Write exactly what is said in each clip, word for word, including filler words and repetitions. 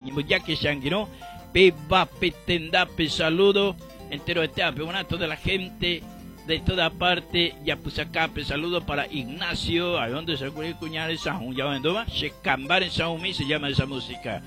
Nimuyaki Shangiro, Peba Petendape, saludo entero de Teape, bueno, a toda la gente de toda parte, ya puse acá, saludo para Ignacio, a donde se ocurrió cuñar esa un ya vendoma, Shecambar en Saumi se llama esa música.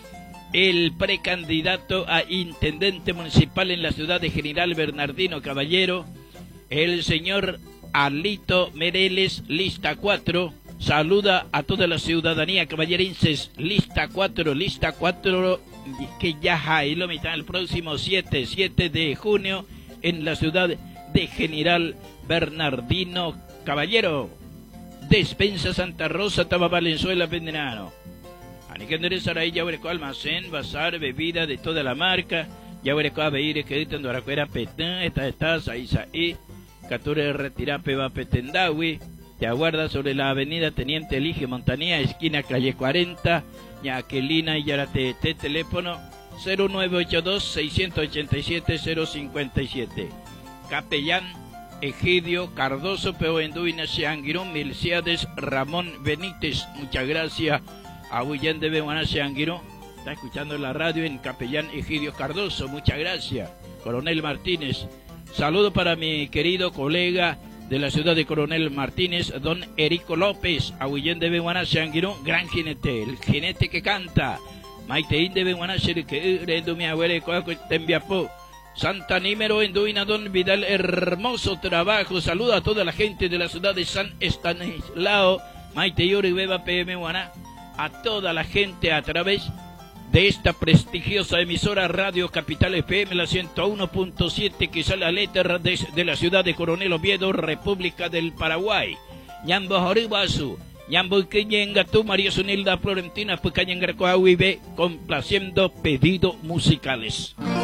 El precandidato a intendente municipal en la ciudad de General Bernardino Caballero, el señor Alito Mereles, lista cuatro, saluda a toda la ciudadanía caballerenses, lista cuatro, lista cuatro, que ya hay lo mitad el próximo siete de junio en la ciudad de General Bernardino Caballero. Despensa Santa Rosa, Taba Valenzuela, Vendenano. Aniquendere Saray, ya veré almacén, bazar, bebida de toda la marca, ya veré a beire que editan Doracuera Petén, esta estás, ahí, ahí, Cature Retirape, va Petendawi, te aguarda sobre la avenida Teniente Elige Montanía, esquina calle cuarenta, Yaquelina y Yarate, teléfono cero nueve ocho dos, seis ocho siete, cero cinco siete. Capellán Egidio Cardoso, Peo Enduina, Seanguirón, Milciades Ramón Benítez, muchas gracias. A Huillén de Beguaná, Seanguirón, está escuchando la radio en Capellán Egidio Cardoso, muchas gracias. Coronel Martínez, saludo para mi querido colega de la ciudad de Coronel Martínez, don Erico López, a Huillén de Beguaná, Seanguirón, gran jinete, el jinete que canta. Maiteín de Beguaná, que rendo mi abuela, coaco, tembiapó. Santa Nímero, Enduina, don Vidal, hermoso trabajo. Saludo a toda la gente de la ciudad de San Estanislao, Maite Yuri, Beba, P M Guaná, a toda la gente a través de esta prestigiosa emisora Radio Capital F M, la ciento uno punto siete, que sale a letra desde la ciudad de Coronel Oviedo, República del Paraguay. Ñambo Joribasu, Ñambo Queñenga, tú, María Sunilda Florentina, Pucañenga, Coahuibe, complaciendo pedidos musicales.